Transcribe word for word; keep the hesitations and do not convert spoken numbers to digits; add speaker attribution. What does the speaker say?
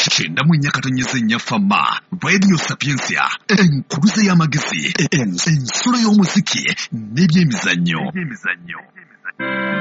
Speaker 1: Kenda mu nyakatonyeza ennyafama Radio Sapiensia enkuluze y'amagezi ensolo y'omuziki n'ebyemizannyo.